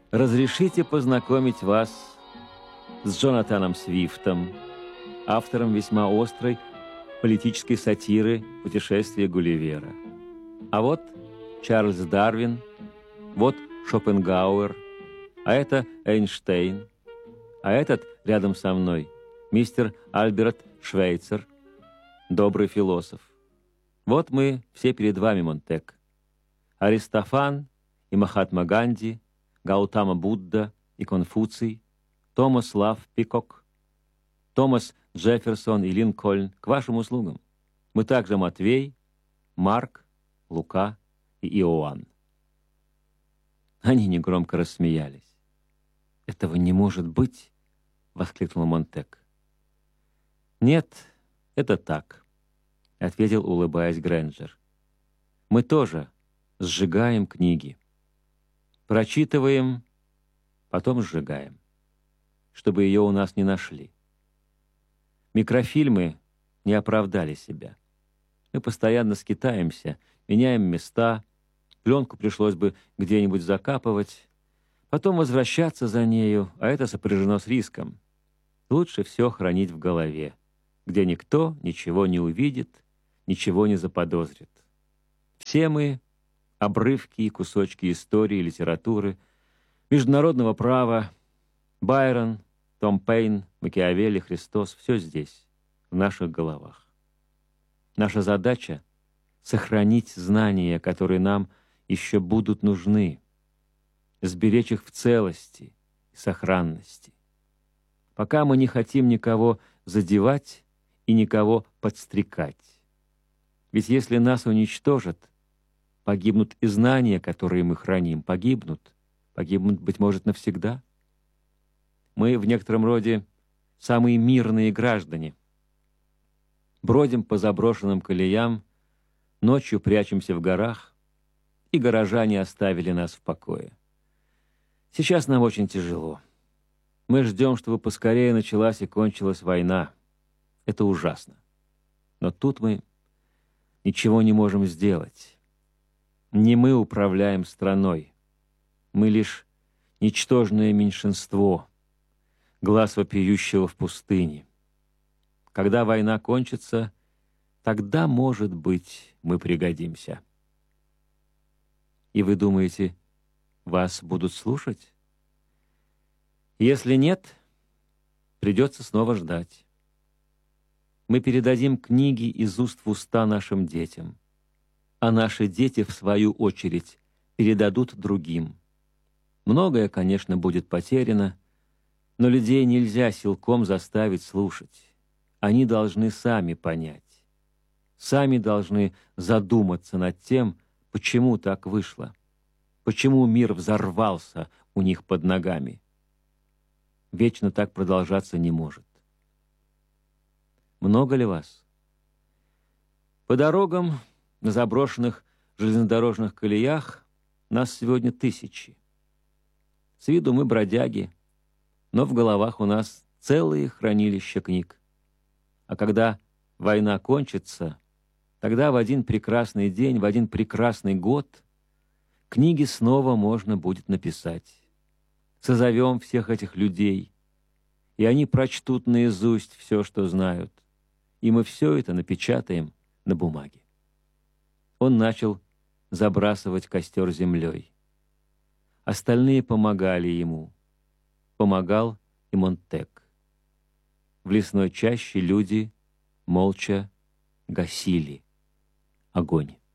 Разрешите познакомить вас с Джонатаном Свифтом, автором весьма острой политической сатиры «Путешествие Гулливера». А вот Чарльз Дарвин, вот Шопенгауэр, а это Эйнштейн, а этот рядом со мной мистер Альберт Швейцер, добрый философ. Вот мы все перед вами, Монтек. Аристофан и Махатма Ганди, Гаутама Будда и Конфуций, Томас Лав Пикок, Томас Джефферсон и Линкольн к вашим услугам. Мы также Матвей, Марк, Лука и Иоанн. Они негромко рассмеялись. «Этого не может быть!» — воскликнул Монтек. «Нет, это так», — ответил, улыбаясь, Грэнджер. «Мы тоже сжигаем книги. Прочитываем, потом сжигаем, чтобы ее у нас не нашли. Микрофильмы не оправдали себя. Мы постоянно скитаемся, меняем места, пленку пришлось бы где-нибудь закапывать, потом возвращаться за нею, а это сопряжено с риском. Лучше все хранить в голове, где никто ничего не увидит, ничего не заподозрит. Все мы — обрывки и кусочки истории, литературы, международного права, Байрон, Том Пейн, Макиавелли, Христос — все здесь, в наших головах. Наша задача — сохранить знания, которые нам еще будут нужны, сберечь их в целости и сохранности. Пока мы не хотим никого задевать и никого подстрекать. Ведь если нас уничтожат, погибнут и знания, которые мы храним, погибнут, быть может, навсегда. Мы в некотором роде самые мирные граждане. Бродим по заброшенным колеям, ночью прячемся в горах, и горожане оставили нас в покое. Сейчас нам очень тяжело. Мы ждем, чтобы поскорее началась и кончилась война. Это ужасно. Но тут мы ничего не можем сделать. Не мы управляем страной. Мы лишь ничтожное меньшинство, глаз вопиющего в пустыне. Когда война кончится, тогда, может быть, мы пригодимся. И вы думаете, вас будут слушать? Если нет, придется снова ждать. Мы передадим книги из уст в уста нашим детям, а наши дети, в свою очередь, передадут другим. Многое, конечно, будет потеряно, но людей нельзя силком заставить слушать. Они должны сами понять, сами должны задуматься над тем, почему так вышло, почему мир взорвался у них под ногами. Вечно так продолжаться не может. Много ли вас? По дорогам, на заброшенных железнодорожных колеях нас сегодня тысячи. С виду мы бродяги, но в головах у нас целые хранилища книг. А когда война кончится, тогда в один прекрасный день, в один прекрасный год книги снова можно будет написать. Созовем всех этих людей, и они прочтут наизусть все, что знают, и мы все это напечатаем на бумаге. Он начал забрасывать костер землей. Остальные помогали ему. Помогал и Монтек. В лесной чаще люди молча гасили огонь.